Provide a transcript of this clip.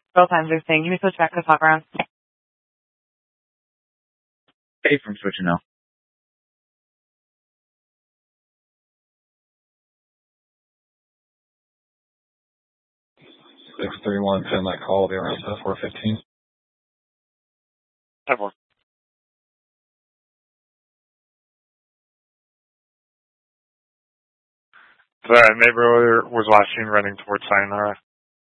Both times are saying, give me switch back to talk around. Hey, from switching now. 631, send that call, be around 415. 10-4. The neighbor was last seen running towards Sayonara.